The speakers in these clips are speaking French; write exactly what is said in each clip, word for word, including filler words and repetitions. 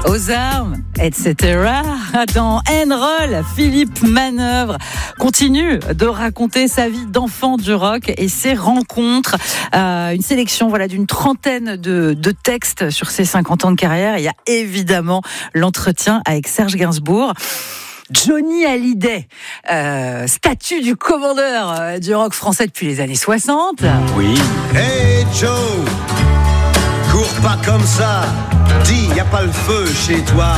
aux armes, et cetera. Dans N-Roll, Philippe Manœuvre continue de raconter sa vie d'enfant du rock et ses rencontres. Euh, une sélection voilà, d'une trentaine de, de textes sur ses cinquante ans de carrière. Il y a évidemment l'entretien avec Serge Gainsbourg. Johnny Hallyday, euh, statut du commandeur euh, du rock français depuis les années soixante. Oui. Hey Joe, cours pas comme ça, dis y a pas le feu chez toi.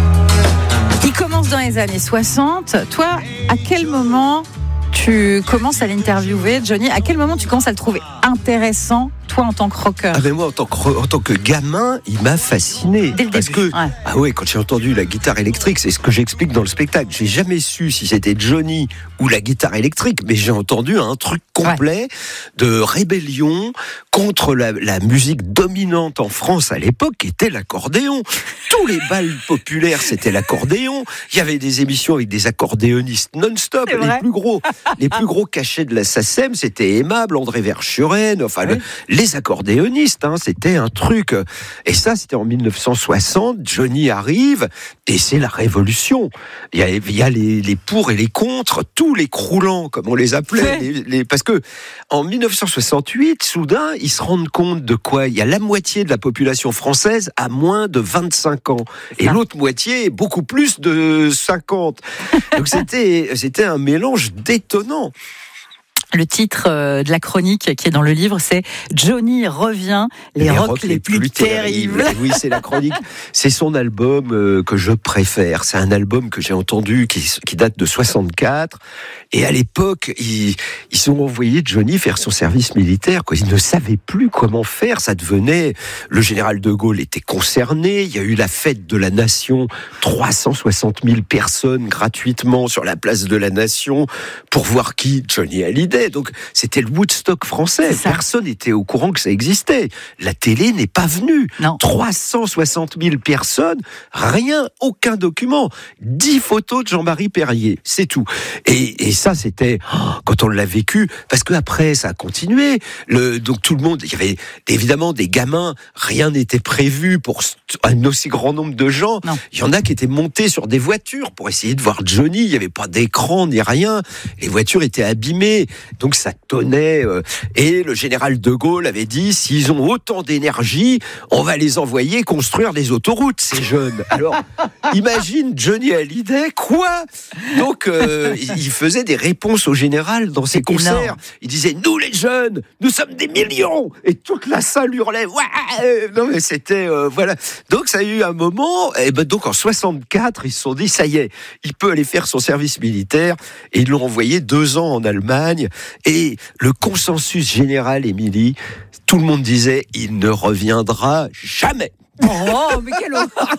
Il commence dans les années soixante. Toi, à quel moment tu commences à l'interviewer, Johnny? À quel moment tu commences à le trouver intéressant, toi, en tant que rocker? Ah ben moi, en tant que, en tant que gamin, il m'a fasciné. Dès le parce début, que, ouais. ah ouais, quand j'ai entendu la guitare électrique, c'est ce que j'explique dans le spectacle. J'ai jamais su si c'était Johnny ou la guitare électrique, mais j'ai entendu un truc complet ouais. de rébellion contre la, la musique dominante en France à l'époque, qui était l'accordéon. Tous les bals populaires, c'était l'accordéon. Il y avait des émissions avec des accordéonistes non-stop. Les plus gros, les plus gros cachets de la S A C E M, c'était Aimable, André Verschuren, enfin, oui. le, les accordéonistes, hein, c'était un truc. Et ça, c'était en mille neuf cent soixante. Johnny arrive et c'est la révolution. Il y a, il y a les, les pour et les contre, tous les croulants, comme on les appelait. Les, les, parce que en mille neuf cent soixante-huit, soudain, ils se rendent compte de quoi? Il y a la moitié de la population française à moins de vingt-cinq ans. Et ah. l'autre moitié, beaucoup plus de cinquante. Donc c'était, c'était un mélange détonnant. Le titre de la chronique qui est dans le livre, c'est Johnny revient, les, les rocs, rocs les, les plus, plus terribles. terribles. Oui, c'est la chronique. C'est son album euh, que je préfère. C'est un album que j'ai entendu qui, qui date de soixante-quatre. Et à l'époque, ils, ils ont envoyé Johnny faire son service militaire. Quoi. Ils ne savaient plus comment faire. Ça devenait... Le général de Gaulle était concerné. Il y a eu la fête de la Nation. trois cent soixante mille personnes gratuitement sur la place de la Nation pour voir qui? Johnny Hallyday. Donc, c'était le Woodstock français. Personne n'était au courant que ça existait. La télé n'est pas venue. Non. trois cent soixante mille personnes, rien, aucun document. dix photos de Jean-Marie Perrier, c'est tout. Et, et ça, c'était oh, quand on l'a vécu, parce qu'après, ça a continué. Le, donc, tout le monde, il y avait évidemment des gamins, rien n'était prévu pour un aussi grand nombre de gens. Non. Il y en a qui étaient montés sur des voitures pour essayer de voir Johnny. Il n'y avait pas d'écran ni rien. Les voitures étaient abîmées. Donc ça tonnait, euh, et le général de Gaulle avait dit, s'ils ont autant d'énergie, on va les envoyer construire des autoroutes, ces jeunes. Alors, imagine Johnny Hallyday, quoi? Donc, euh, il faisait des réponses au général dans ses concerts. Énorme. Il disait, nous les jeunes, nous sommes des millions, et toute la salle hurlait, ouais. Non mais c'était, euh, voilà. Donc ça a eu un moment, et ben donc en soixante-quatre, ils se sont dit, ça y est, il peut aller faire son service militaire, et ils l'ont envoyé deux ans en Allemagne. Et le consensus général, Émilie, tout le monde disait, il ne reviendra jamais. Oh, mais quel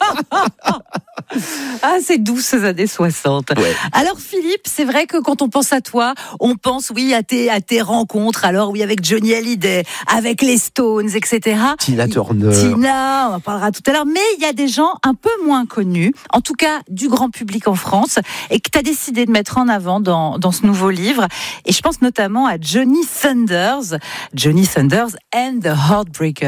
Ah, c'est doux ces années soixante. Ouais. Alors Philippe, c'est vrai que quand on pense à toi, on pense oui à tes à tes rencontres. Alors oui, avec Johnny Hallyday, avec les Stones, et cetera. Tina Turner. Tina, on en parlera tout à l'heure. Mais il y a des gens un peu moins connus, en tout cas du grand public en France, et que tu as décidé de mettre en avant dans dans ce nouveau livre. Et je pense notamment à Johnny Thunders, Johnny Thunders and the Heartbreakers.